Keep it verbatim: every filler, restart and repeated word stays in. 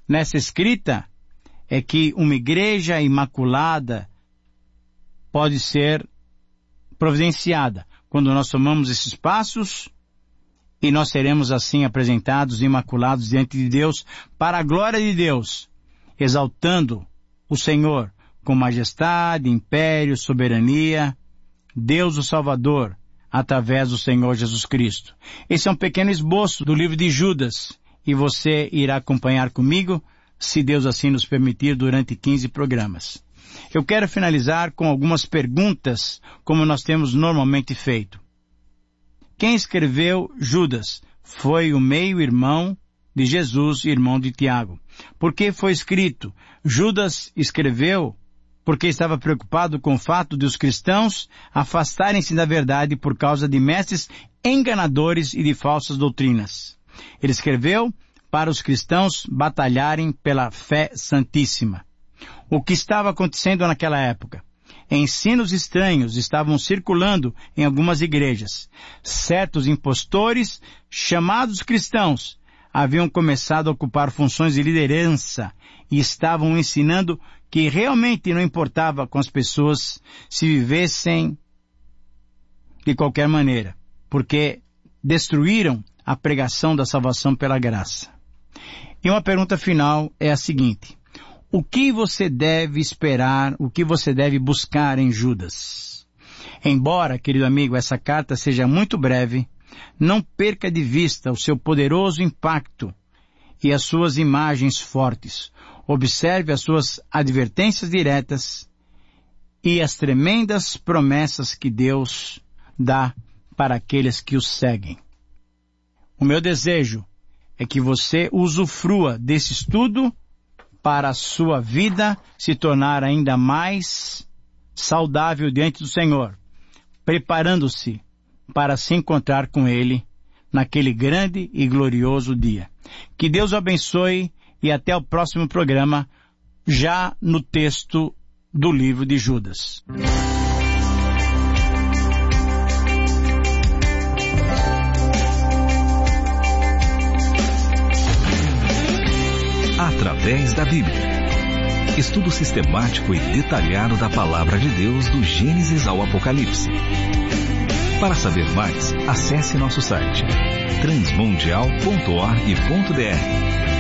nessa escrita é que uma igreja imaculada pode ser providenciada quando nós tomamos esses passos, e nós seremos assim apresentados imaculados diante de Deus, para a glória de Deus, exaltando o Senhor com majestade, império, soberania, Deus o Salvador, através do Senhor Jesus Cristo. Esse é um pequeno esboço do livro de Judas, e você irá acompanhar comigo, se Deus assim nos permitir, durante quinze programas. Eu quero finalizar com algumas perguntas, como nós temos normalmente feito. Quem escreveu Judas foi o meio-irmão de Jesus, irmão de Tiago. Por que foi escrito? Judas escreveu porque estava preocupado com o fato de os cristãos afastarem-se da verdade por causa de mestres enganadores e de falsas doutrinas. Ele escreveu para os cristãos batalharem pela fé santíssima. O que estava acontecendo naquela época? Ensinos estranhos estavam circulando em algumas igrejas. Certos impostores, chamados cristãos, haviam começado a ocupar funções de liderança e estavam ensinando que realmente não importava com as pessoas se vivessem de qualquer maneira, porque destruíram a pregação da salvação pela graça. E uma pergunta final é a seguinte: o que você deve esperar, o que você deve buscar em Judas? Embora, querido amigo, essa carta seja muito breve, não perca de vista o seu poderoso impacto e as suas imagens fortes. Observe as suas advertências diretas e as tremendas promessas que Deus dá para aqueles que o seguem. O meu desejo é que você usufrua desse estudo para a sua vida se tornar ainda mais saudável diante do Senhor, preparando-se para se encontrar com Ele naquele grande e glorioso dia. Que Deus o abençoe e até o próximo programa, já no texto do livro de Judas. Através da Bíblia. Estudo sistemático e detalhado da Palavra de Deus do Gênesis ao Apocalipse. Para saber mais, acesse nosso site transmundial ponto org ponto br.